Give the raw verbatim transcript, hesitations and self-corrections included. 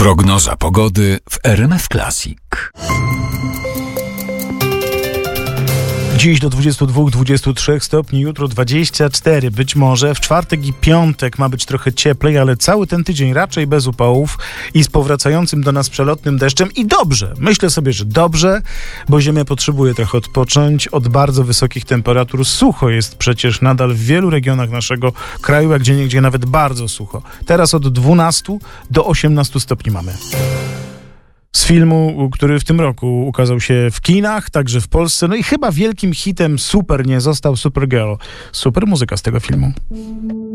Prognoza pogody w R M F Classic. Dziś do dwudziestu dwóch do dwudziestu trzech stopni, jutro dwadzieścia cztery. Być może w czwartek i piątek ma być trochę cieplej, ale cały ten tydzień raczej bez upałów i z powracającym do nas przelotnym deszczem. I dobrze, myślę sobie, że dobrze, bo ziemia potrzebuje trochę odpocząć od bardzo wysokich temperatur. Sucho jest przecież nadal w wielu regionach naszego kraju, a gdzieniegdzie nawet bardzo sucho. Teraz od dwunastu do osiemnastu stopni mamy. Z filmu, który w tym roku ukazał się w kinach, także w Polsce, no i chyba wielkim hitem super nie został Supergirl. Super muzyka z tego filmu.